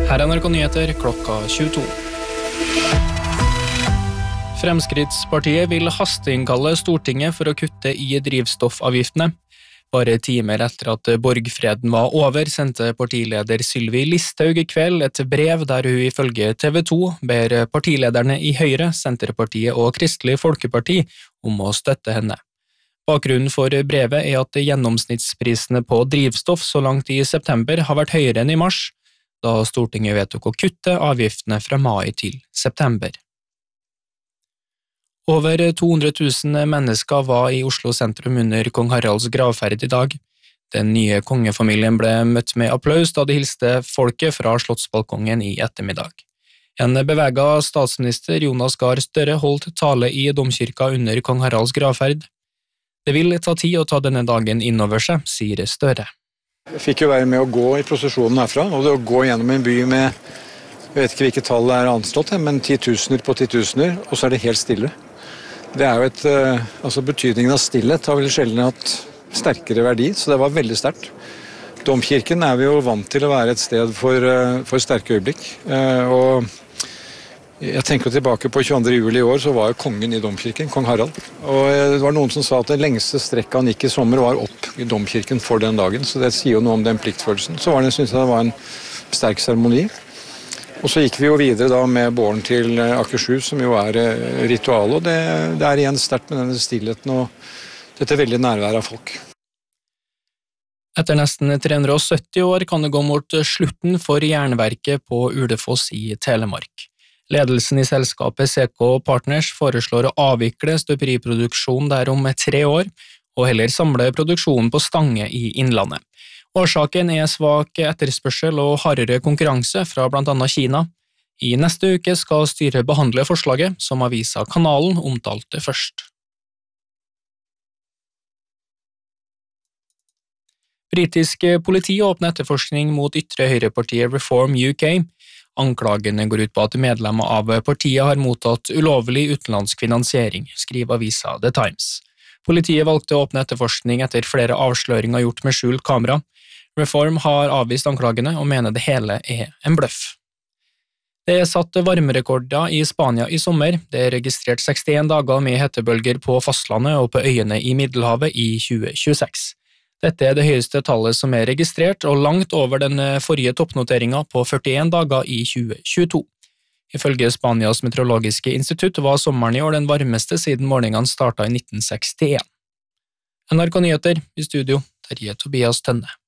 Her NRK Nyheter klokka 22. Fremskrittspartiet vil hasteinnkalle Stortinget for å kutte i drivstoffavgiftene. Bare timer etter at borgfreden var over, sendte partileder Sylvi Listhaug i kveld et brev der hun ifølge TV 2 ber partilederne i Høyre, Senterpartiet og Kristelig Folkeparti om å støtte henne. Bakgrunnen for brevet er at gjennomsnittsprisene på drivstoff så langt i september har vært høyere enn i mars, da Stortinget vedtok å kutte avgiftene fra mai til september. Over 200 000 mennesker var i Oslo sentrum under kong Haralds gravferd i dag. Den nye kongefamilien ble møtt med applaus da de hilste folket fra slottsbalkongen i ettermiddag. En beveget statsminister Jonas Gahr Støre holdt tale i domkirka under kong Haralds gravferd. Det vil ta tid å ta denne dagen innover seg, sier Støre. Jeg fikk jo være med å gå i prosesjonen herfra, og det å gå gjennom en by med, jeg vet ikke hvilket tall er anslått, men 10.000 på 10.000, og så er det helt stille. Det er jo betydningen av stillhet har vel sjelden hatt sterkere verdi, så det var veldig sterkt. Domkirken er vi jo vant til å være et sted for sterke øyeblikk, og jeg tenker tilbake på 22. juli i år, så var jo kongen i domkirken, kong Harald. Og det var noen som sa at det lengste strekket han gikk i sommer var opp i domkirken for den dagen, så det sier jo noe om den pliktfølelsen. Så synes jeg det var en sterk seremoni. Og så gikk vi jo videre da med båren til Akershus, som jo er ritual, og det er igjen sterkt med denne stillheten og dette veldig nærværet av folk. Etter nesten 370 år kan det gå mot slutten for jernverket på Ulefoss i Telemark. Ledelsen i selskapet CK Partners foreslår å avvikle støperiproduksjon der om 3 år, og heller samle produksjonen på Stange i Innlandet. Årsaken er svak etterspørsel og hardere konkurranse fra blant annet Kina. I neste uke skal styret behandle forslaget, som avisa Kanalen omtalte først. Britisk politi åpner etterforskning mot ytre høyrepartiet Reform UK. Anklagene går ut på at medlemmer av partiet har mottatt ulovlig utenlandsk finansiering, skriver avisa The Times. Politiet valgte å åpne etterforskning etter flere avsløringer gjort med skjult kamera. Reform har avvist anklagene og mener det hele er en bløff. Det er satt varmerekorder i Spania i sommer. Det er registrert 61 dager med hetebølger på fastlandet og på øyene i Middelhavet i 2026. Dette er det høyeste tallet som er registrert, og langt over den forrige toppnoteringen på 41 dager i 2022. Ifølge Spanias meteorologiske institutt var sommeren i år den varmeste siden målingene startet i 1961. NRK Nyheter, i studio, Terje Tobias Tønne.